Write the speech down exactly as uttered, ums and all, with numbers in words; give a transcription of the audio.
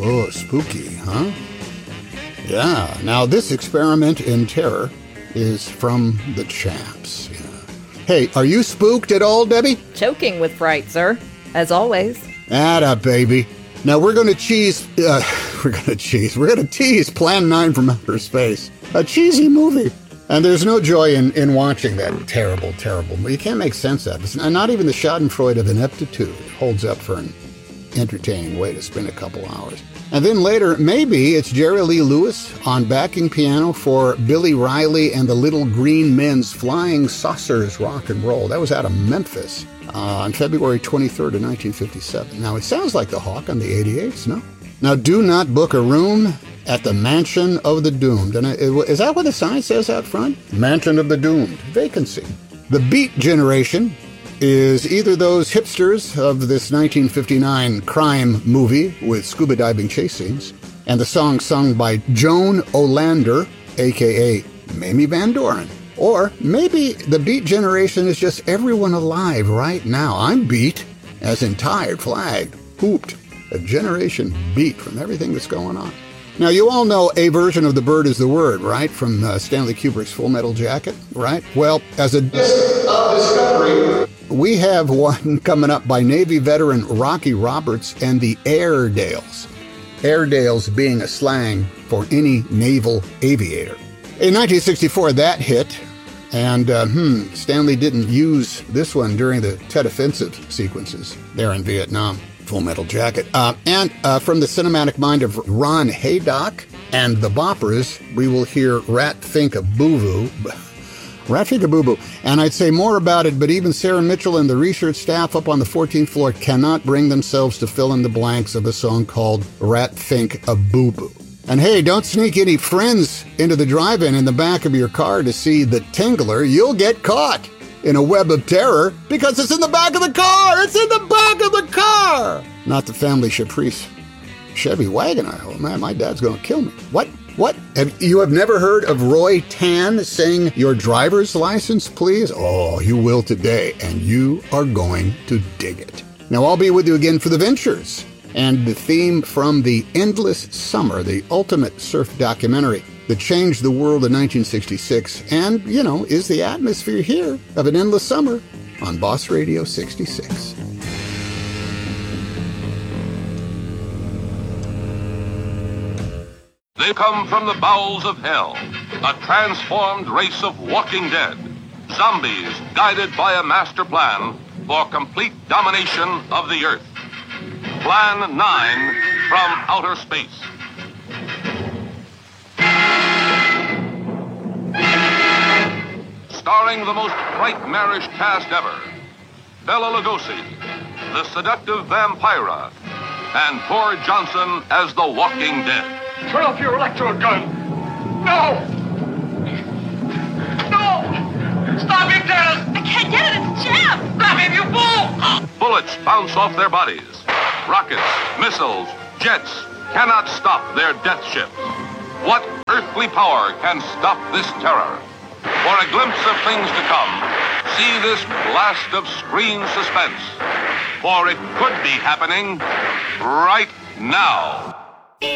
Oh, spooky, huh? Yeah, now this experiment in terror is from the Champs. Yeah. Hey, are you spooked at all, Debbie? Choking with fright, sir. As always. Atta, baby. Now we're going to cheese, uh, we're going to cheese, we're going to tease Plan nine from Outer Space. A cheesy movie. And there's no joy in, in watching that terrible, terrible movie. You can't make sense of it. It's not even the schadenfreude of ineptitude holds up for an entertaining way to spend a couple hours. And then later, maybe it's Jerry Lee Lewis on backing piano for Billy Riley and the Little Green Men's Flying Saucers Rock and Roll. That was out of Memphis uh, on February twenty-third of nineteen fifty-seven. Now, it sounds like the Hawk on the eighty-eights, no? Now, do not book a room at the Mansion of the Doomed. And is that what the sign says out front? Mansion of the Doomed. Vacancy. The Beat Generation is either those hipsters of this nineteen fifty-nine crime movie with scuba diving chase scenes, and the song sung by Joan Olander, a k a. Mamie Van Doren. Or maybe the Beat Generation is just everyone alive right now. I'm beat, as in tired, flagged, hooped. A generation beat from everything that's going on. Now, you all know A Version of the Bird is the Word, right? From uh, Stanley Kubrick's Full Metal Jacket, right? Well, as a disc of discovery, we have one coming up by Navy veteran Rocky Roberts and the Airedales. Airedales being a slang for any naval aviator. In nineteen sixty-four, that hit, and uh, hmm, Stanley didn't use this one during the Tet Offensive sequences there in Vietnam. Full Metal Jacket. Uh, and uh, from the cinematic mind of Ron Haydock and the Boppers, we will hear Rat Think a Boo Boo. Rat Think a Boo Boo. And I'd say more about it, but even Sarah Mitchell and the research staff up on the fourteenth floor cannot bring themselves to fill in the blanks of a song called Rat Think a Boo Boo. And hey, don't sneak any friends into the drive-in in the back of your car to see The Tingler. You'll get caught in a web of terror because it's in the back of the car. It's in the back of the car. Not the family Caprice Chevy wagon. I hope, man, my dad's going to kill me. What? What? Have, you have never heard of Roy Tan saying your driver's license, please? Oh, you will today, and you are going to dig it. Now, I'll be with you again for The Ventures and the theme from The Endless Summer, the ultimate surf documentary that changed the world in nineteen sixty-six, and, you know, is the atmosphere here of an endless summer on Boss Radio sixty-six. They come from the bowels of hell, a transformed race of walking dead, zombies guided by a master plan for complete domination of the earth. Plan nine from Outer Space. Starring the most nightmarish cast ever, Bela Lugosi, the seductive Vampira, and Tor Johnson as the Walking Dead. Turn off your electrode gun! No! No! Stop it, Dennis! I can't get it, it's jammed! Grab him, you fool! Bullets bounce off their bodies. Rockets, missiles, jets cannot stop their death ships. What earthly power can stop this terror? For a glimpse of things to come, see this blast of screen suspense. For it could be happening right now.